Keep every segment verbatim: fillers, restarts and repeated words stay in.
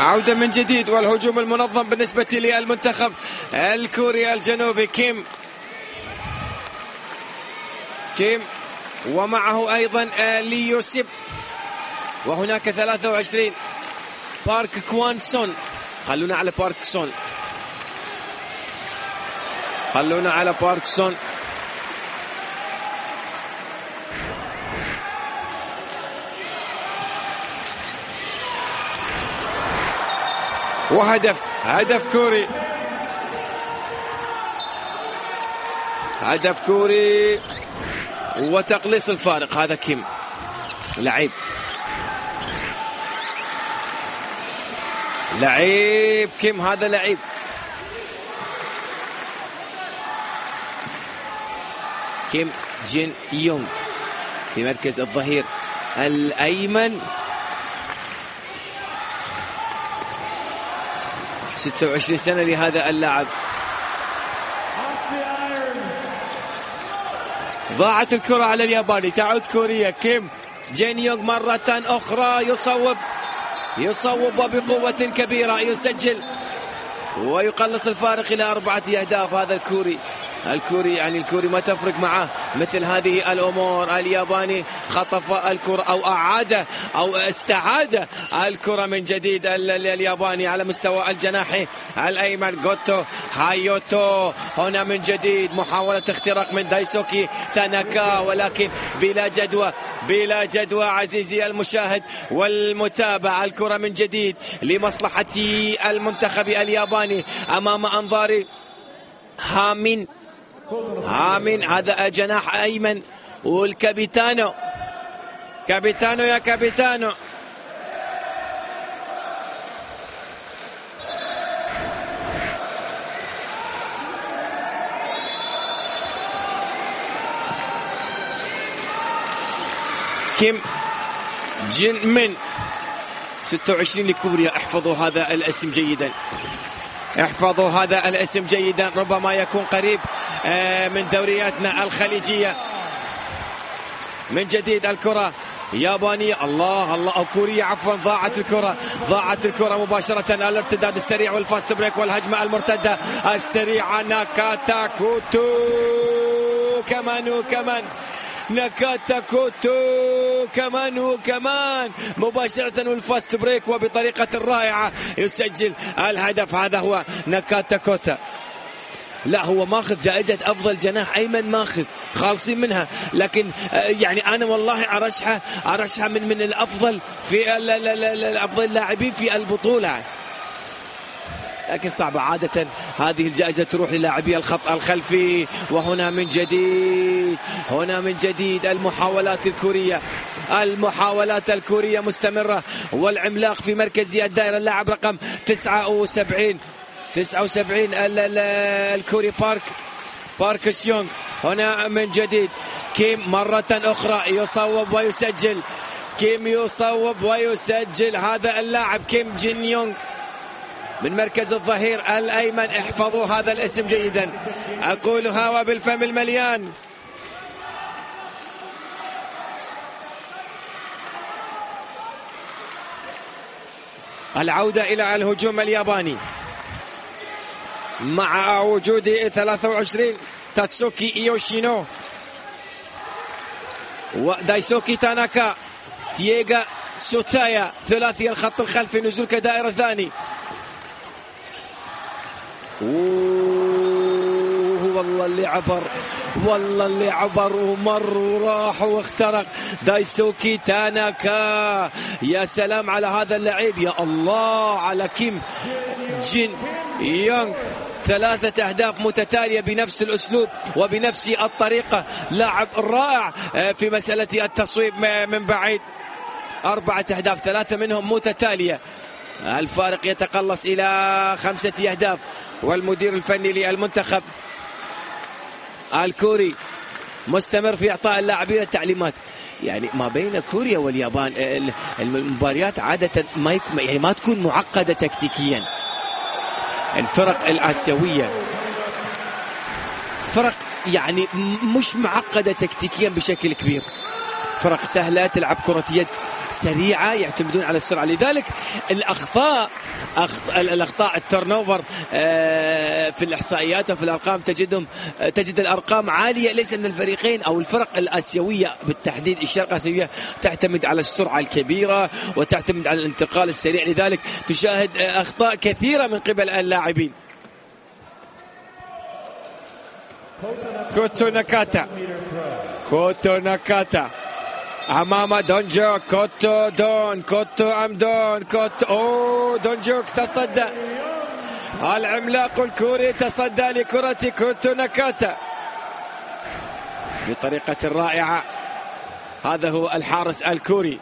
عودة من جديد والهجوم المنظم بالنسبة للمنتخب الكوري الجنوبي. كيم كيم ومعه أيضا لي يوسيب، وهناك ثلاثة وعشرين بارك كوان سون. خلونا على بارك سون خلونا على بارك سون وهدف هدف كوري هدف كوري وتقليص الفارق. هذا كيم لعيب لعيب كيم هذا لعيب. كيم جين يونغ في مركز الظهير الأيمن، ستة وعشرين سنة لهذا اللاعب. ضاعت الكرة على الياباني، تعود كوريا. كيم جين يونغ مرة أخرى يصوب يصوب وبقوة كبيرة، يسجل ويقلص الفارق إلى أربعة أهداف. هذا الكوري الكوري يعني الكوري ما تفرق معه مثل هذه الأمور. الياباني خطف الكرة أو أعاد أو استعاد الكرة من جديد. الياباني على مستوى الجناح الأيمن غوتو هايوتو. هنا من جديد محاولة اختراق من دايسوكي تاناكا، ولكن بلا جدوى بلا جدوى عزيزي المشاهد والمتابع. الكرة من جديد لمصلحة المنتخب الياباني أمام أنظار هامين هامين هذا جناح أيمن، والكابيتانو كابيتانو يا كابيتانو. كيم جين من ستة وعشرين لكوريا. احفظوا هذا الاسم جيدا احفظوا هذا الاسم جيدا، ربما يكون قريب من دورياتنا الخليجية. من جديد الكرة يابانية، الله الله أو كورية عفوا. ضاعت الكرة ضاعت الكرة مباشرة. الارتداد السريع والفاست بريك والهجمة المرتدة السريعة. ناكاتا كوتو كمان وكمان ناكاتا كوتو كمان وكمان مباشرة والفاست بريك وبطريقة رائعة يسجل الهدف. هذا هو ناكاتا كوتا. لا هو ماخذ جائزة أفضل جناح أيمن، ماخذ خالصين منها، لكن يعني أنا والله أرشحها أرشحها من من الأفضل في الأفضل اللاعبين في البطولة، لكن صعبة. عادة هذه الجائزة تروح للاعبي الخط الخلفي. وهنا من جديد هنا من جديد المحاولات الكورية المحاولات الكورية مستمرة. والعملاق في مركز الدائرة اللاعب رقم تسعة وسبعين تسعة وسبعين الكوري بارك بارك سيونغ. هنا من جديد كيم مرة أخرى يصوب ويسجل. كيم يصوب ويسجل. هذا اللاعب كيم جين يونغ من مركز الظهير الأيمن. احفظوا هذا الاسم جيدا، أقولها وبالفم المليان. العودة إلى الهجوم الياباني مع وجود ثلاثة وعشرين تاتسوكي إيوشينو ودايسوكي تاناكا. تييغا سوتايا ثلاثي الخط الخلفي، نزول كدائرة ثاني. أوه والله اللي عبر والله اللي عبر ومر وراح واخترق دايسوكي تاناكا. يا سلام على هذا اللعيب، يا الله على كيم جين يونغ. ثلاثة أهداف متتالية بنفس الأسلوب وبنفس الطريقة. لاعب رائع في مسألة التصويب من بعيد. أربعة أهداف ثلاثة منهم متتالية. الفارق يتقلص إلى خمسة أهداف. والمدير الفني للمنتخب الكوري مستمر في إعطاء اللاعبين التعليمات. يعني ما بين كوريا واليابان المباريات عادة ما يعني ما تكون معقدة تكتيكيا. الفرق الآسيوية فرق يعني مش معقدة تكتيكيا بشكل كبير، فرق سهلة تلعب كرة يد سريعة، يعتمدون على السرعة. لذلك الأخطاء الأخطاء الترنوفر في الإحصائيات وفي الأرقام تجدهم تجد الأرقام عالية. ليس أن الفريقين أو الفرق الآسيوية بالتحديد الشرق الآسيوية تعتمد على السرعة الكبيرة وتعتمد على الانتقال السريع، لذلك تشاهد أخطاء كثيرة من قبل اللاعبين. كوتو ناكاتا كوتو ناكاتا أمام دونجوك. كوتو دون كوتو أم دون كوتو أوه دونجوك تصدى، العملاق الكوري تصدى لكرة كوتو ناكاتا بطريقة رائعة. هذا هو الحارس الكوري،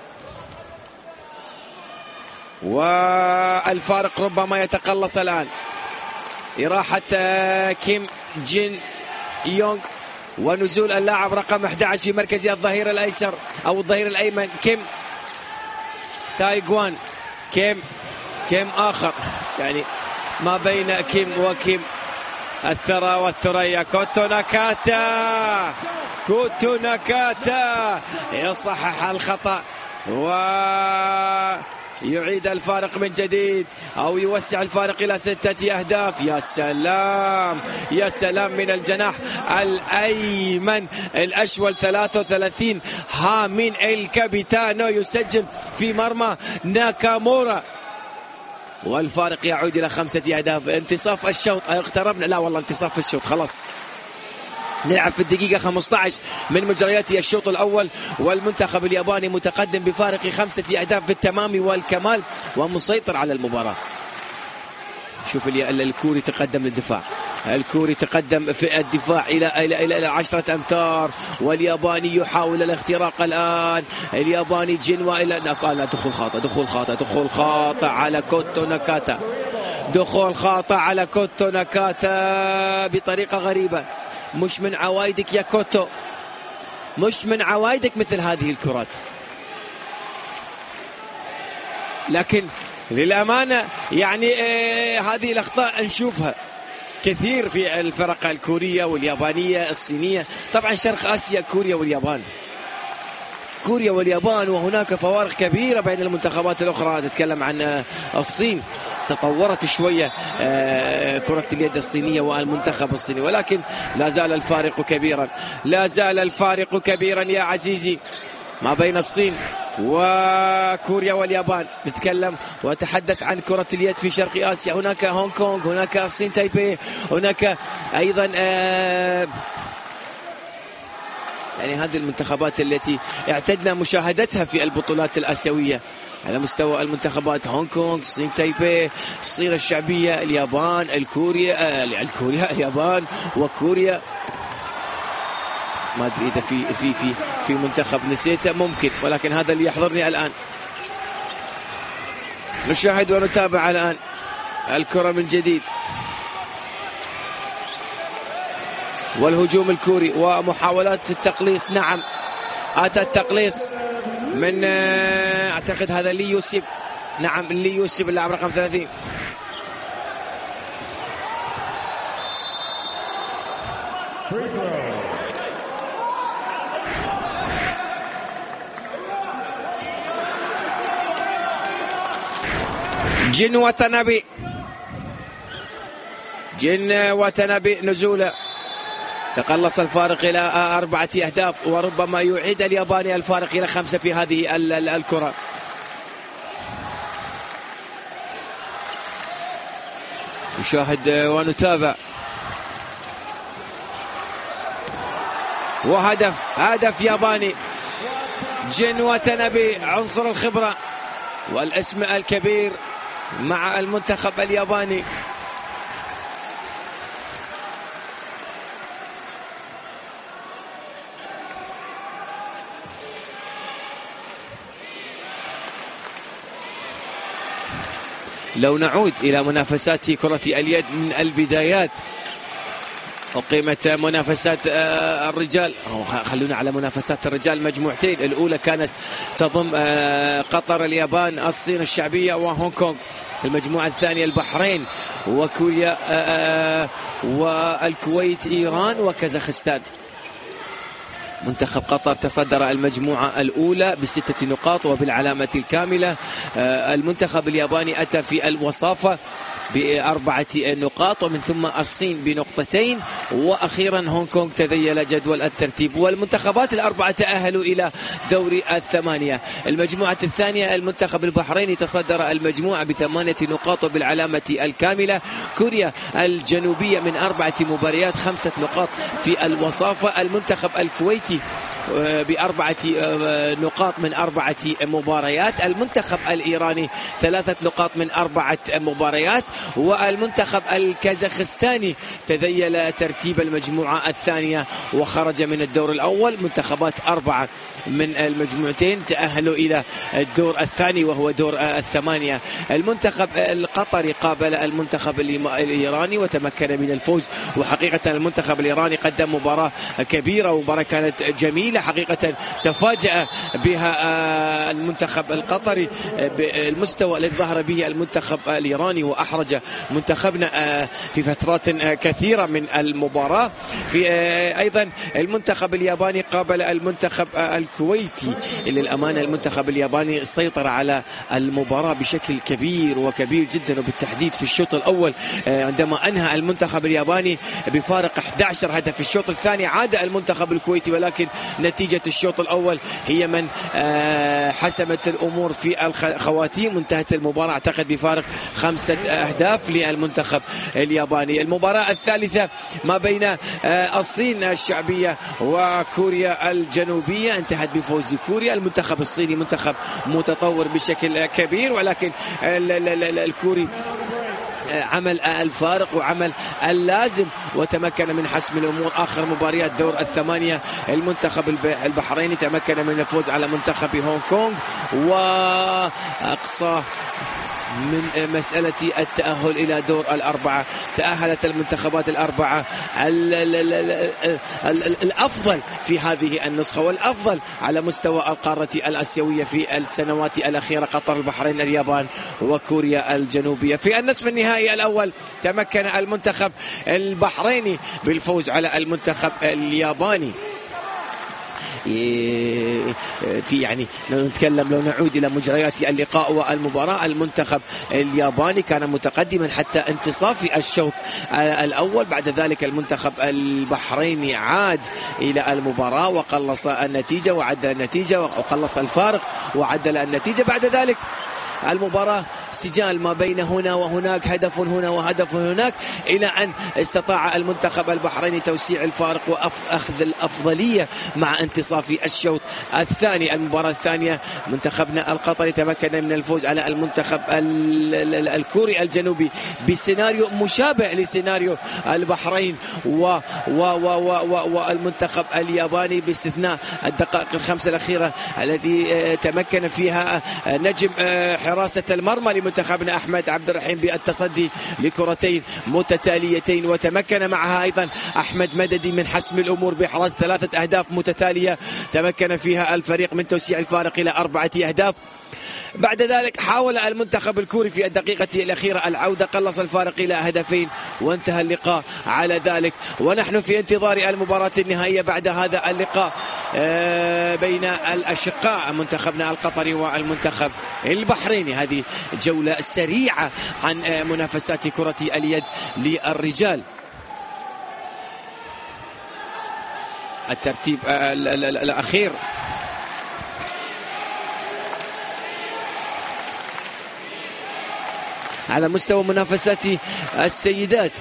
والفارق ربما يتقلص الآن. إراحة كيم جين يونغ ونزول اللاعب رقم أحد عشر في مركز الظهير الأيسر أو الظهير الأيمن كيم تايغوان. كيم كيم آخر، يعني ما بين كيم وكيم الثرى والثريا. كوتو ناكاتا كوتو ناكاتا يصحح الخطأ ويعيد الفارق من جديد أو يوسع الفارق إلى ستة أهداف. يا سلام يا سلام من الجناح الأيمن الأشول ثلاثة وثلاثين ها من الكابيتانو يسجل في مرمى ناكامورا، والفارق يعود إلى خمسة أهداف. انتصاف الشوط اقتربنا، لا والله انتصاف الشوط خلاص. نلعب في الدقيقة خمسة عشر من مجريات الشوط الأول، والمنتخب الياباني متقدم بفارق خمسة أهداف بالتمام والكمال ومسيطر على المباراة. شوف الكوري تقدم للدفاع، الكوري تقدم في الدفاع إلى إلى إلى عشرة أمتار، والياباني يحاول الاختراق الآن. الياباني جنوا إلى لا دخول خاطئ دخول خاطئ دخول خاطئ على كوتو ناكاتا، دخول خاطئ على كوتو ناكاتا بطريقة غريبة. مش من عوايدك يا كوتو، مش من عوايدك مثل هذه الكرات، لكن للأمانة يعني آه هذه الأخطاء نشوفها كثير في الفرق الكورية واليابانية الصينية. طبعا شرق آسيا كوريا واليابان، كوريا واليابان، وهناك فوارق كبيرة بين المنتخبات الأخرى. تتكلم عن الصين، تطورت شوية كرة اليد الصينية والمنتخب الصيني، ولكن لا زال الفارق كبيرا، لا زال الفارق كبيرا يا عزيزي ما بين الصين وكوريا واليابان. نتكلم وتحدث عن كرة اليد في شرق آسيا، هناك هونغ كونغ، هناك الصين تايبي، هناك أيضا آه يعني هذه المنتخبات التي اعتدنا مشاهدتها في البطولات الآسيوية على مستوى المنتخبات. هونغ كونغ، الصين تايبي، الصين الشعبية، اليابان، الكوريا الكوريا اليابان وكوريا. ما ادري اذا في في في في منتخب نسيته ممكن، ولكن هذا اللي يحضرني الان. نشاهد ونتابع الان الكرة من جديد، والهجوم الكوري ومحاولات التقليص. نعم اتى التقليص من اعتقد هذا لي يوسف، نعم لي يوسف اللاعب رقم ثلاثين. جن واتانابي، جن واتانابي نزوله، تقلص الفارق إلى أربعة أهداف، وربما يعيد الياباني الفارق إلى خمسة في هذه الكرة. نشاهد ونتابع، وهدف هدف ياباني. جن واتانابي عنصر الخبرة والاسم الكبير مع المنتخب الياباني. لو نعود إلى منافسات كرة اليد من البدايات، أقيمت منافسات الرجال، خلونا على منافسات الرجال مجموعتين. الأولى كانت تضم قطر، اليابان، الصين الشعبية وهونغ كونغ. المجموعة الثانية البحرين وكوريا والكويت، إيران وكازاخستان. منتخب قطر تصدر المجموعة الأولى بستة نقاط وبالعلامة الكاملة. المنتخب الياباني أتى في الوصافة بأربعة نقاط، ومن ثم الصين بنقطتين، وأخيرا هونغ كونغ تذيل جدول الترتيب. والمنتخبات الأربعة تأهلوا إلى دوري الثمانية. المجموعة الثانية المنتخب البحريني تصدر المجموعة بثمانية نقاط وبالعلامة الكاملة. كوريا الجنوبية من أربعة مباريات خمسة نقاط في الوصافة. المنتخب الكويتي بأربعة نقاط من أربعة مباريات. المنتخب الإيراني ثلاثة نقاط من أربعة مباريات. والمنتخب الكازاخستاني تذيل ترتيب المجموعة الثانية وخرج من الدور الأول. منتخبات أربعة من المجموعتين تأهلوا إلى الدور الثاني وهو دور الثمانية. المنتخب القطري قابل المنتخب الإيراني وتمكن من الفوز. وحقيقة المنتخب الإيراني قدم مباراة كبيرة ومباراة كانت جميلة حقيقة، تفاجأ بها المنتخب القطري بالمستوى الذي ظهر به المنتخب الإيراني، وأحرج منتخبنا في فترات كثيرة من المباراة. في أيضا المنتخب الياباني قابل المنتخب الكويتي. للأمانة المنتخب الياباني سيطر على المباراة بشكل كبير وكبير جدا، وبالتحديد في الشوط الأول عندما أنهى المنتخب الياباني بفارق أحد عشر هدف. في الشوط الثاني عاد المنتخب الكويتي، ولكن نتيجة الشوط الأول هي من حسمت الأمور في الخواتيم. انتهت المباراة أعتقد بفارق خمسة أهداف للمنتخب الياباني. المباراة الثالثة ما بين الصين الشعبية وكوريا الجنوبية انتهت بفوز كوريا. المنتخب الصيني منتخب متطور بشكل كبير، ولكن الكوري عمل الفارق وعمل اللازم وتمكن من حسم الأمور. آخر مباريات دور الثمانية المنتخب البحريني تمكن من الفوز على منتخب هونغ كونغ، وأقصى من مسألة التأهل إلى دور الأربعة. تأهلت المنتخبات الأربعة الأفضل في هذه النسخة والأفضل على مستوى القارة الآسيوية في السنوات الأخيرة: قطر، البحرين، اليابان وكوريا الجنوبية. في النصف النهائي الأول تمكن المنتخب البحريني بالفوز على المنتخب الياباني. في يعني لو نتكلم لو نعود إلى مجريات اللقاء والمباراة، المنتخب الياباني كان متقدما حتى انتصاف الشوط الأول. بعد ذلك المنتخب البحريني عاد إلى المباراة وقلص النتيجة وعدل النتيجة وقلص الفارق وعدل النتيجة. بعد ذلك المباراة سجال ما بين هنا وهناك، هدف هنا وهدف هناك، إلى أن استطاع المنتخب البحريني توسيع الفارق وأخذ الأفضلية مع انتصاف الشوط الثاني. المباراة الثانية منتخبنا القطري تمكن من الفوز على المنتخب الكوري الجنوبي بسيناريو مشابه لسيناريو البحرين و و و والمنتخب الياباني، باستثناء الدقائق الخمسة الأخيرة التي تمكن فيها نجم حراسة المرمى لمنتخبنا أحمد عبد الرحيم بالتصدي لكرتين متتاليتين، وتمكن معها أيضا أحمد مددي من حسم الأمور بإحراز ثلاثة أهداف متتالية تمكن فيها الفريق من توسيع الفارق إلى أربعة أهداف. بعد ذلك حاول المنتخب الكوري في الدقيقة الأخيرة العودة، قلص الفارق إلى هدفين وانتهى اللقاء على ذلك. ونحن في انتظار المباراة النهائية بعد هذا اللقاء بين الأشقاء منتخبنا القطري والمنتخب البحريني. هذه جولة سريعة عن منافسات كرة اليد للرجال. الترتيب الأخير على مستوى منافسات السيدات: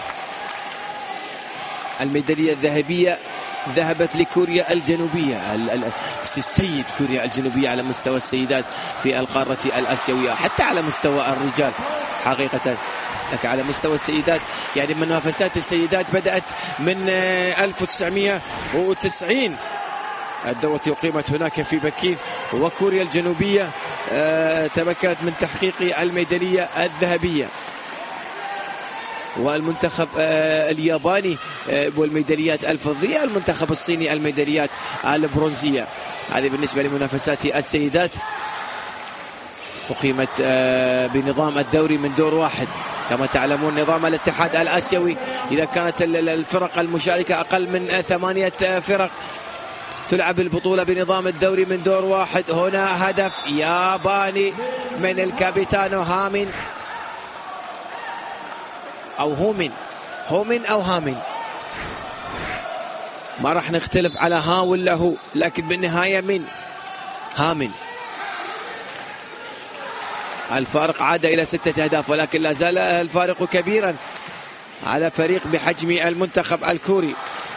الميدالية الذهبية ذهبت لكوريا الجنوبية، السيد كوريا الجنوبية على مستوى السيدات في القارة الآسيوية، حتى على مستوى الرجال حقيقة. لكن على مستوى السيدات يعني منافسات السيدات بدأت من ألف وتسعمائة وتسعين، الدورة أقيمت هناك في بكين، وكوريا الجنوبية تمكنت من تحقيق الميدالية الذهبية، والمنتخب الياباني والميداليات الفضية، المنتخب الصيني الميداليات البرونزية. هذه بالنسبة لمنافسات السيدات. أقيمت بنظام الدوري من دور واحد كما تعلمون، نظام الاتحاد الآسيوي إذا كانت الفرق المشاركة أقل من ثمانية فرق تلعب البطولة بنظام الدوري من دور واحد. هنا هدف ياباني من الكابيتانو هامين أو هومين هومين أو هامين، ما راح نختلف على ها ولا هو، لكن بالنهاية من هامين. الفارق عاد إلى ستة أهداف، ولكن لا زال الفارق كبيرا على فريق بحجم المنتخب الكوري.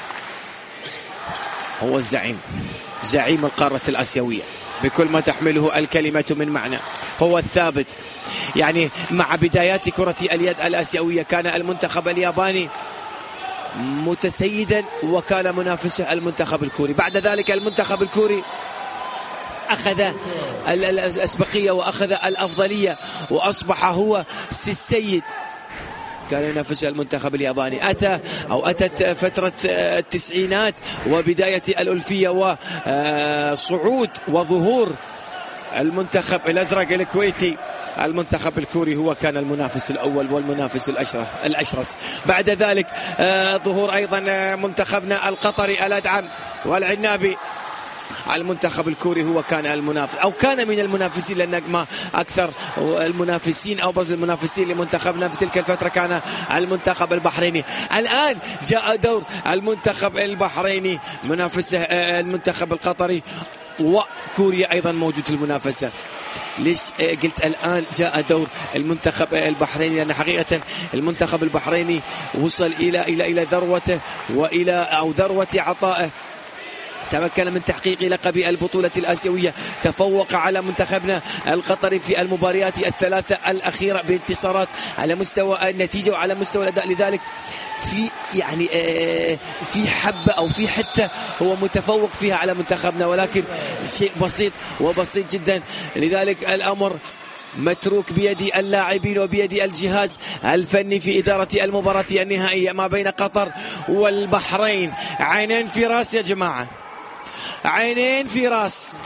هو الزعيم، زعيم القارة الآسيوية بكل ما تحمله الكلمة من معنى. هو الثابت، يعني مع بدايات كرة اليد الآسيوية كان المنتخب الياباني متسيدا وكان منافسه المنتخب الكوري. بعد ذلك المنتخب الكوري أخذ الأسبقية وأخذ الأفضلية وأصبح هو السيد، كان ينافس المنتخب الياباني. أتى أو أتت فترة التسعينات وبداية الألفية وصعود وظهور المنتخب الأزرق الكويتي. المنتخب الكوري هو كان المنافس الأول والمنافس الأشرف الأشرس. بعد ذلك ظهور أيضا منتخبنا القطري الأدعم والعنابي. المنتخب الكوري هو كان المنافس أو كان من المنافسين، لأن ما أكثر المنافسين أو بعض المنافسين لمنتخبنا في تلك الفترة كان المنتخب البحريني. الآن جاء دور المنتخب البحريني منافسه المنتخب القطري، وكوريا أيضا موجود في المنافسة. ليش قلت الآن جاء دور المنتخب البحريني؟ لأن حقيقة المنتخب البحريني وصل إلى إلى إلى ذروته وإلى أو ذروة عطائه، تمكن من تحقيق لقب البطولة الآسيوية، تفوق على منتخبنا القطري في المباريات الثلاثة الأخيرة بانتصارات على مستوى النتيجة وعلى مستوى الأداء. لذلك في يعني في حبة أو في حتة هو متفوق فيها على منتخبنا، ولكن شيء بسيط وبسيط جدا. لذلك الأمر متروك بيد اللاعبين وبيد الجهاز الفني في إدارة المباراة النهائية ما بين قطر والبحرين. عينين في راس يا جماعة، عينين في راس.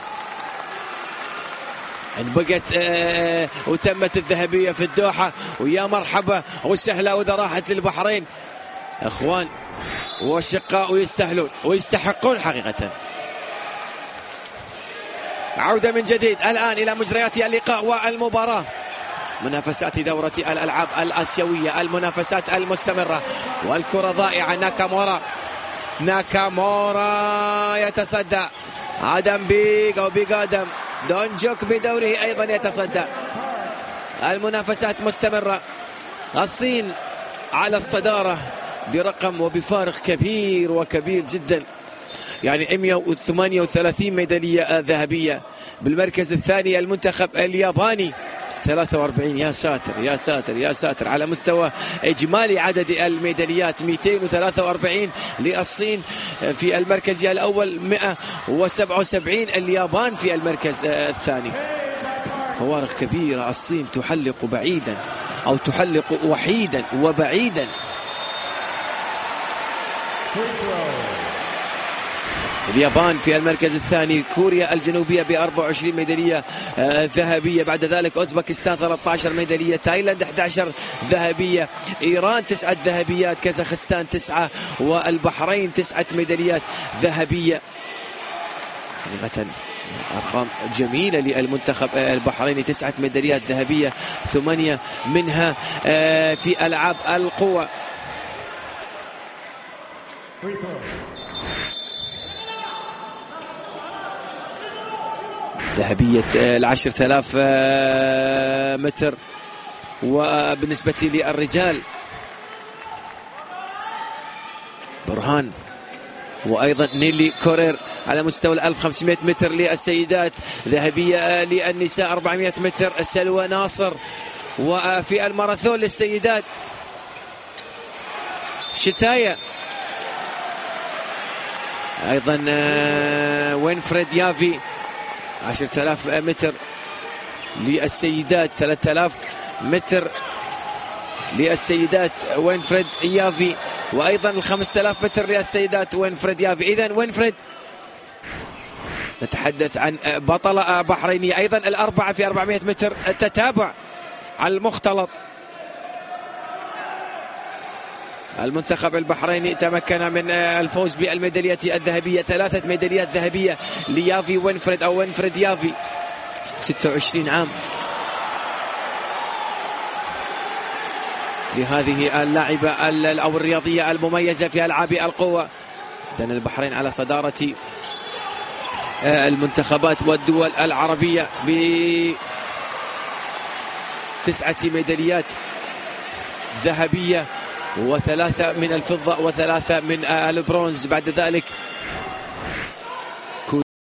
ان بقت آه وتمت الذهبية في الدوحة، ويا مرحبا وسهلا وإذا راحت للبحرين. اخوان وشقاء ويستاهلون ويستحقون حقيقة. عودة من جديد الآن إلى مجريات اللقاء والمباراة، منافسات دورة الألعاب الآسيوية، المنافسات المستمرة، والكرة ضائعة. ناكامورا ناكامورا يتصدى. آدم بيغ أو بيغ آدم دونجوك بدوره أيضا يتصدى. المنافسات مستمرة. الصين على الصدارة برقم وبفارق كبير وكبير جدا، يعني مئة وثمانية وثلاثين ميدالية ذهبية. بالمركز الثاني المنتخب الياباني ثلاثة وأربعين. يا ساتر يا ساتر يا ساتر. على مستوى إجمالي عدد الميداليات مئتين وثلاثة وأربعين للصين في المركز الأول، مئة وسبعة وسبعين اليابان في المركز الثاني. فوارق كبيرة. الصين تحلق بعيدا أو تحلق وحيدا وبعيدا. اليابان في المركز الثاني، كوريا الجنوبية ب أربعة وعشرين ميدالية ذهبية، بعد ذلك أوزبكستان ثلاثة عشر ميدالية، تايلاند أحد عشر ذهبية، إيران تسعة ذهبيات، كازاخستان تسعة، والبحرين تسعة ميداليات ذهبية. حقيقة أرقام جميلة للمنتخب البحريني، تسعة ميداليات ذهبية، ثمانية منها في ألعاب القوى. ذهبية العشرة آلاف متر. وبالنسبة للرجال برهان وأيضا نيلي كورير على مستوى ألف وخمسمئة متر. للسيدات ذهبية، للنساء أربعمئة متر سلوى ناصر. وفي الماراثون للسيدات شتايا أيضا وينفريد يافي عشرة آلاف متر للسيدات، ثلاثة آلاف متر للسيدات وينفريد يافي، وأيضا الخمسة آلاف متر للسيدات وينفريد يافي. إذن وينفريد نتحدث عن بطلة بحرينية. أيضا الأربعة في أربعمئة متر تتابع على المختلط. المنتخب البحريني تمكن من الفوز بالميدالية الذهبية، ثلاثة ميداليات ذهبية ليافي وينفريد أو وينفريد يافي، ستة وعشرين عام لهذه اللاعبة أو الرياضية المميزة في ألعاب القوة. إذن البحرين على صدارة المنتخبات والدول العربية بتسعة ميداليات ذهبية وثلاثة من الفضة وثلاثة من البرونز. بعد ذلك